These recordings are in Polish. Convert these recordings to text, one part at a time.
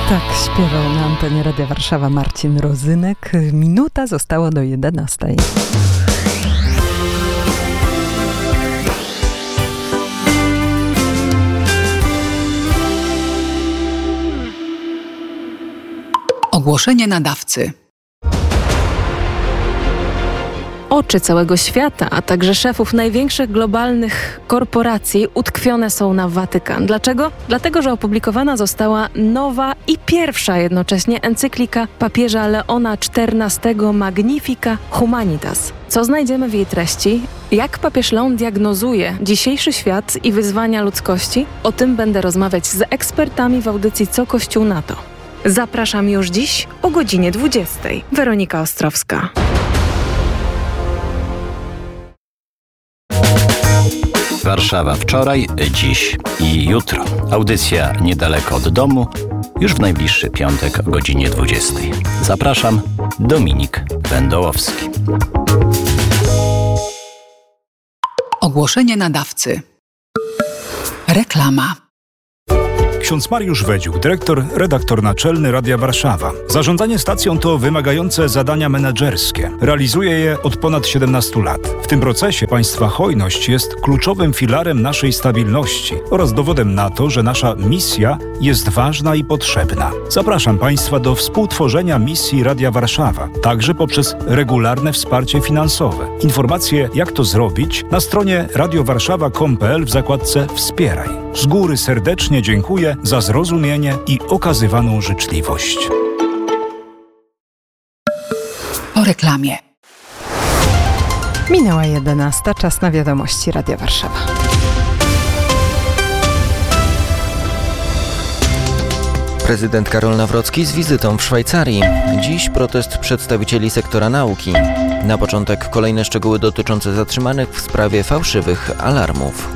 Tak śpiewał na antenie Radia Warszawa Marcin Rozynek. Minuta została do 11. Ogłoszenie nadawcy. Oczy całego świata, a także szefów największych globalnych korporacji utkwione są na Watykan. Dlaczego? Dlatego, że opublikowana została nowa i pierwsza jednocześnie encyklika papieża Leona XIV Magnifica Humanitas. Co znajdziemy w jej treści? Jak papież Leon diagnozuje dzisiejszy świat i wyzwania ludzkości? O tym będę rozmawiać z ekspertami w audycji Co Kościół na to. Zapraszam już dziś o godzinie 20. Weronika Ostrowska. Warszawa wczoraj, dziś i jutro. Audycja niedaleko od domu, już w najbliższy piątek o godzinie 20. Zapraszam, Dominik Wędołowski. Ogłoszenie nadawcy. Reklama. Ksiądz Mariusz Wedziuk, dyrektor, redaktor naczelny Radia Warszawa. Zarządzanie stacją to wymagające zadania menedżerskie. Realizuje je od ponad 17 lat. W tym procesie państwa hojność jest kluczowym filarem naszej stabilności oraz dowodem na to, że nasza misja jest ważna i potrzebna. Zapraszam państwa do współtworzenia misji Radia Warszawa, także poprzez regularne wsparcie finansowe. Informacje, jak to zrobić, na stronie radiowarszawa.com.pl w zakładce Wspieraj. Z góry serdecznie dziękuję za zrozumienie i okazywaną życzliwość. Po reklamie. Minęła 11, czas na wiadomości Radia Warszawa. Prezydent Karol Nawrocki z wizytą w Szwajcarii. Dziś protest przedstawicieli sektora nauki. Na początek kolejne szczegóły dotyczące zatrzymanych w sprawie fałszywych alarmów.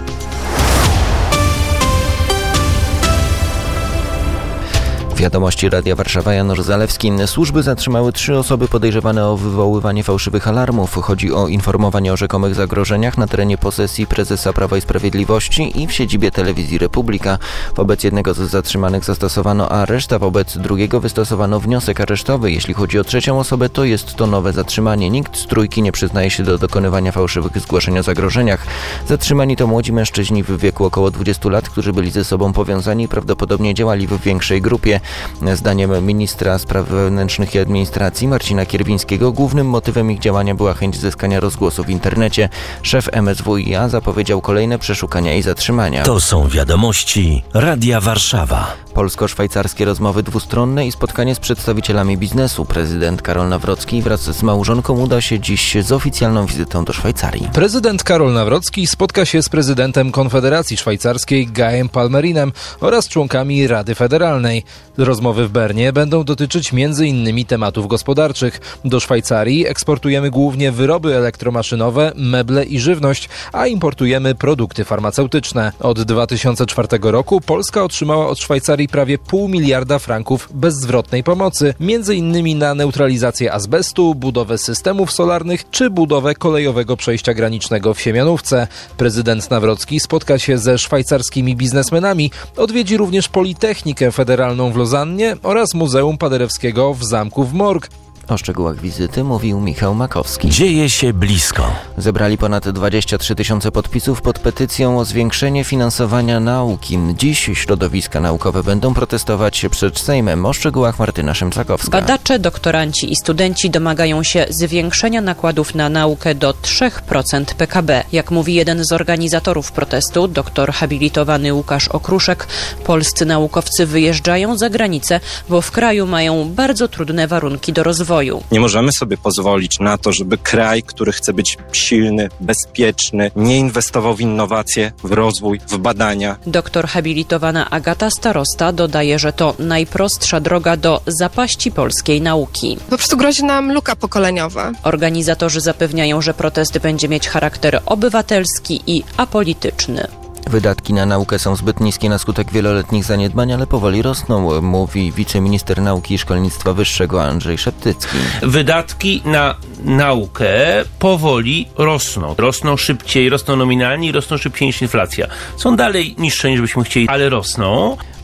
Wiadomości Radia Warszawa, Janusz Zalewski. Służby zatrzymały 3 osoby podejrzewane o wywoływanie fałszywych alarmów. Chodzi o informowanie o rzekomych zagrożeniach na terenie posesji prezesa Prawa i Sprawiedliwości i w siedzibie Telewizji Republika. Wobec jednego z zatrzymanych zastosowano areszt, a wobec drugiego wystosowano wniosek aresztowy. Jeśli chodzi o 3. osobę, to jest to nowe zatrzymanie. Nikt z trójki nie przyznaje się do dokonywania fałszywych zgłoszeń o zagrożeniach. Zatrzymani to młodzi mężczyźni w wieku około 20 lat, którzy byli ze sobą powiązani i prawdopodobnie działali w większej grupie. Zdaniem ministra spraw wewnętrznych i administracji Marcina Kierwińskiego głównym motywem ich działania była chęć zyskania rozgłosu w internecie. Szef MSWiA zapowiedział kolejne przeszukania i zatrzymania. To są wiadomości Radia Warszawa. Polsko-szwajcarskie rozmowy dwustronne i spotkanie z przedstawicielami biznesu. Prezydent Karol Nawrocki wraz z małżonką uda się dziś z oficjalną wizytą do Szwajcarii. Prezydent Karol Nawrocki spotka się z prezydentem Konfederacji Szwajcarskiej Gujem Palmerinem oraz członkami Rady Federalnej. Rozmowy w Bernie będą dotyczyć m.in. tematów gospodarczych. Do Szwajcarii eksportujemy głównie wyroby elektromaszynowe, meble i żywność, a importujemy produkty farmaceutyczne. Od 2004 roku Polska otrzymała od Szwajcarii prawie 0,5 miliarda franków bezzwrotnej pomocy, m.in. na neutralizację azbestu, budowę systemów solarnych czy budowę kolejowego przejścia granicznego w Siemianówce. Prezydent Nawrocki spotka się ze szwajcarskimi biznesmenami, odwiedzi również Politechnikę Federalną w Lozannie oraz Muzeum Paderewskiego w zamku w Morg. O szczegółach wizyty mówił Michał Makowski. Dzieje się blisko. Zebrali ponad 23 000 podpisów pod petycją o zwiększenie finansowania nauki. Dziś środowiska naukowe będą protestować przed Sejmem. O szczegółach Martyna Szymczakowska. Badacze, doktoranci i studenci domagają się zwiększenia nakładów na naukę do 3% PKB. Jak mówi jeden z organizatorów protestu, doktor habilitowany Łukasz Okruszek, polscy naukowcy wyjeżdżają za granicę, bo w kraju mają bardzo trudne warunki do rozwoju. Nie możemy sobie pozwolić na to, żeby kraj, który chce być silny, bezpieczny, nie inwestował w innowacje, w rozwój, w badania. Doktor habilitowana Agata Starosta dodaje, że to najprostsza droga do zapaści polskiej nauki. Po prostu grozi nam luka pokoleniowa. Organizatorzy zapewniają, że protest będzie mieć charakter obywatelski i apolityczny. Wydatki na naukę są zbyt niskie na skutek wieloletnich zaniedbań, ale powoli rosną, mówi wiceminister nauki i szkolnictwa wyższego Andrzej Szeptycki. Wydatki na naukę powoli rosną. Rosną szybciej, rosną nominalnie i rosną szybciej niż inflacja. Są dalej niższe niż byśmy chcieli, ale rosną.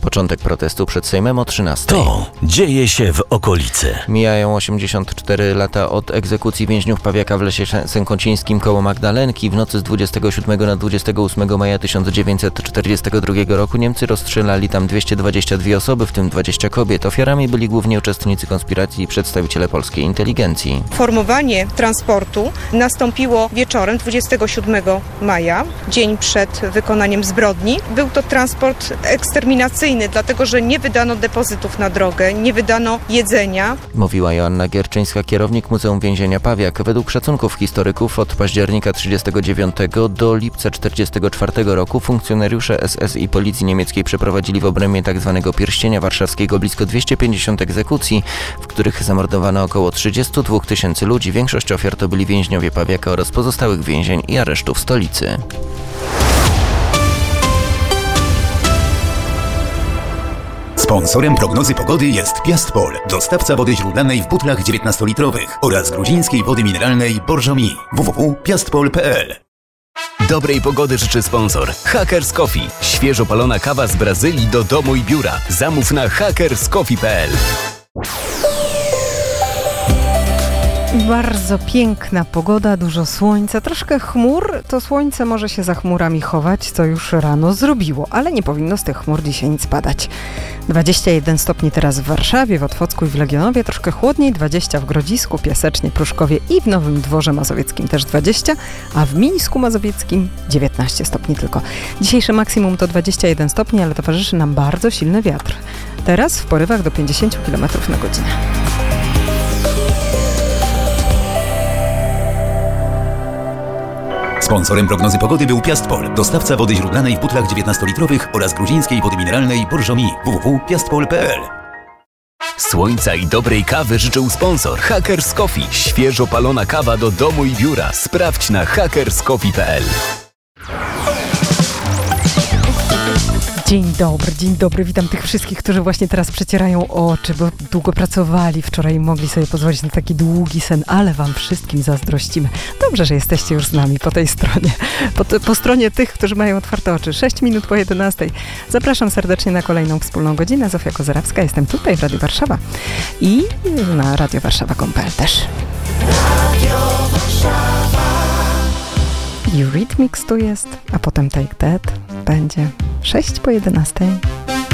Początek protestu przed Sejmem o 13:00. To dzieje się w okolicy. Mijają 84 lata od egzekucji więźniów Pawiaka w Lesie Sękocińskim koło Magdalenki. W nocy z 27 na 28 maja 1942 roku Niemcy rozstrzelali tam 222 osoby, w tym 20 kobiet. Ofiarami byli głównie uczestnicy konspiracji i przedstawiciele polskiej inteligencji. Formowanie transportu nastąpiło wieczorem 27 maja, dzień przed wykonaniem zbrodni. Był to transport eksterminacyjny, dlatego że nie wydano depozytów na drogę, nie wydano jedzenia. Mówiła Joanna Gierczyńska, kierownik Muzeum Więzienia Pawiak. Według szacunków historyków od października 1939 do lipca 1944 roku funkcjonariusze SS i policji niemieckiej przeprowadzili w obrębie tzw. pierścienia warszawskiego blisko 250 egzekucji, w których zamordowano około 32 000 ludzi. Większość ofiar to byli więźniowie Pawiaka oraz pozostałych więzień i aresztów w stolicy. Sponsorem prognozy pogody jest Piastpol, dostawca wody źródlanej w butlach 19-litrowych oraz gruzińskiej wody mineralnej Borjomi. www.piastpol.pl. Dobrej pogody życzy sponsor Hackers Coffee. Świeżo palona kawa z Brazylii do domu i biura. Zamów na hackerscoffee.pl. Bardzo piękna pogoda, dużo słońca, troszkę chmur. To słońce może się za chmurami chować, co już rano zrobiło, ale nie powinno z tych chmur dzisiaj nic padać. 21 stopni teraz w Warszawie, w Otwocku i w Legionowie, troszkę chłodniej, 20 w Grodzisku, Piasecznie, Pruszkowie i w Nowym Dworze Mazowieckim też 20, a w Mińsku Mazowieckim 19 stopni tylko. Dzisiejsze maksimum to 21 stopni, ale towarzyszy nam bardzo silny wiatr. Teraz w porywach do 50 km na godzinę. Sponsorem prognozy pogody był Piastpol, dostawca wody źródlanej w butlach 19-litrowych oraz gruzińskiej wody mineralnej Borjomi. www.piastpol.pl. Słońca i dobrej kawy życzył sponsor Hackers Coffee. Świeżo palona kawa do domu i biura. Sprawdź na hackerscoffee.pl. Dzień dobry, witam tych wszystkich, którzy właśnie teraz przecierają oczy, bo długo pracowali, wczoraj mogli sobie pozwolić na taki długi sen, ale wam wszystkim zazdrościmy. Dobrze, że jesteście już z nami po tej stronie, po stronie tych, którzy mają otwarte oczy. 6 minut po 11. Zapraszam serdecznie na kolejną wspólną godzinę. Zofia Kozerawska, jestem tutaj w Radiu Warszawa i na radiowarszawa.pl też. Radio Warszawa. Eurythmics tu jest, a potem Take That będzie 6 po 11.